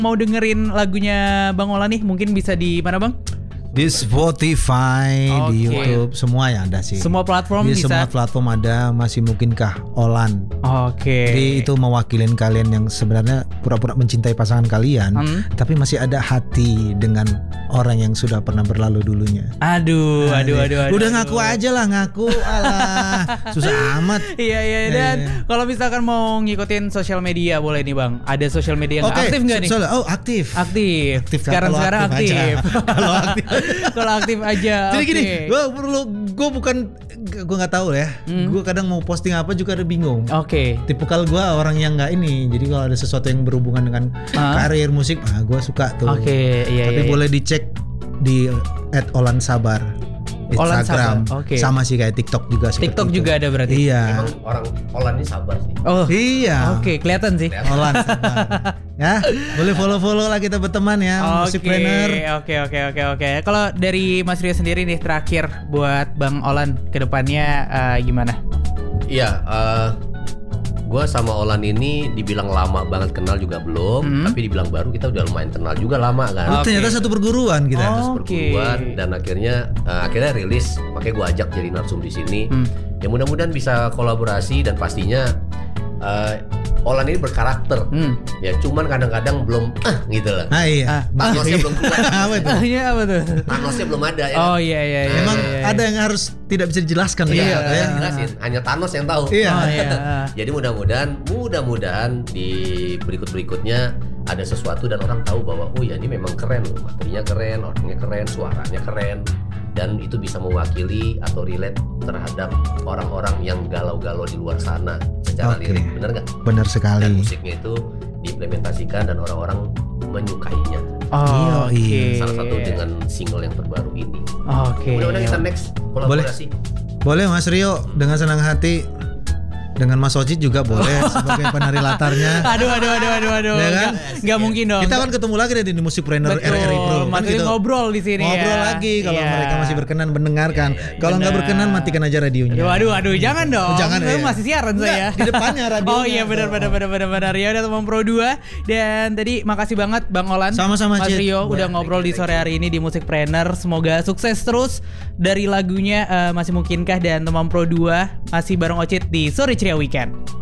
mau dengerin lagunya Bang Olan nih mungkin bisa di mana Bang? Di Spotify, di Oke. YouTube, semua ya ada sih. Semua platform Di bisa. semua platform ada. Masih mungkinkah Olan? Oke. Jadi itu mewakilin kalian yang sebenarnya pura-pura mencintai pasangan kalian, tapi masih ada hati dengan orang yang sudah pernah berlalu dulunya. Aduh. Udah ngaku aja lah, ngaku. Alah, susah amat. Iya dan kalau misalkan mau ngikutin sosial media boleh nih Bang. Ada sosial media yang aktif nggak nih? Aktif. Aktif. Kalau Sekarang aktif aktif. aja. Kalau aktif. Kalau aktif aja. Jadi gini, Oke. gue nggak tahu ya. Gue kadang mau posting apa juga ada bingung. Oke. Tipikal gue orang yang nggak ini. Jadi kalau ada sesuatu yang berhubungan dengan karir musik, gue suka tuh. Oke, iya. Tapi boleh dicek di @olansabar Olan Instagram. Sabar, oke. Sama sih kayak TikTok juga. seperti TikTok itu. juga ada berarti. Iya. Emang orang Olan ini sabar sih. Oh. Iya. Oke, kelihatan sih. Olan Sabar. Ya, boleh follow lah kita berteman ya, Musikpreneur. Oke. Kalau dari Mas Rio sendiri nih terakhir buat Bang Olan kedepannya gimana? Iya, gue sama Olan ini dibilang lama banget kenal juga belum, tapi dibilang baru kita udah lumayan kenal juga lama kan. Oh, ternyata satu perguruan kita. Oh. Perguruan dan akhirnya rilis, makanya gue ajak jadi narsum di sini. Ya mudah-mudahan bisa kolaborasi dan pastinya Olan ini berkarakter. Ya cuman kadang-kadang belum gitu lah. Iya. Thanosnya belum keluar. Apa itu? Iya apa tuh? Thanosnya belum ada ya. Oh iya. Memang ada yang harus tidak bisa dijelaskan Iya, ya. jelasin. Hanya Thanos yang tahu. Iya. Oh iya. Jadi mudah-mudahan di berikutnya ada sesuatu dan orang tahu bahwa oh ya ini memang keren loh, materinya keren, orangnya keren, suaranya keren, dan itu bisa mewakili atau relate terhadap orang-orang yang galau-galau di luar sana secara Oke. lirik, bener nggak? Benar Dan sekali. musiknya itu diimplementasikan dan orang-orang menyukainya. Oh, oke. Salah satu dengan single yang terbaru ini. Oke. Mudah-mudahan kita next kolaborasi. Boleh Mas Rio, dengan senang hati. Dengan Mas Ocit juga boleh sebagai penari latarnya. Aduh. Ya kan? Nggak mungkin dong. Kita akan ketemu lagi deh di Musikpreneur RRI Pro. Maksudnya ngobrol di sini Ngobrol ya. lagi kalau Iya. mereka masih berkenan mendengarkan. Kalau nggak Benar. berkenan matikan aja radionya. Aduh, jangan dong. Jangan, Saya ya. masih siaran Enggak, saya. di depannya radionya. Oh iya benar. Ya udah teman Pro 2 dan tadi makasih banget Bang Olan. Sama-sama, Mas Cid. Rio udah ngobrol di sore hari ini di Musikpreneur. Semoga sukses terus dari lagunya Masih Mungkinkah dan teman Pro 2 masih bareng Ocit di Sore Ceria Weekend.